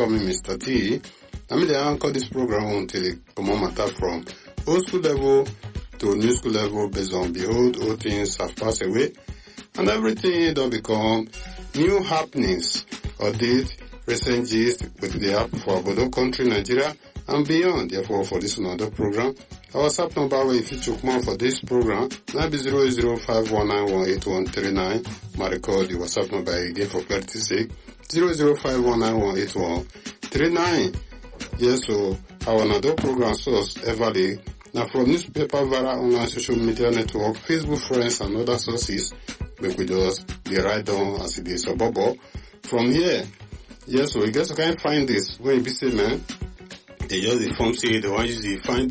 call me Mr. T. I mean, they anchor this program until they come on matter from old school level to new school level based on behold, all things have passed away and everything don't become new happenings or date recent gist with the app for Obodo country, Nigeria and beyond. Therefore, for this another program, our WhatsApp number where if you took more for this program, now be 00519181139. My record the WhatsApp number again for clarity sake, 00519181139. Yes, so our another program source everly now from newspaper, via online social media network, Facebook friends and other sources. We could just be right down as it is a bubble. From here, yes, so you guys can find this when you be say man, they just inform say they want you to find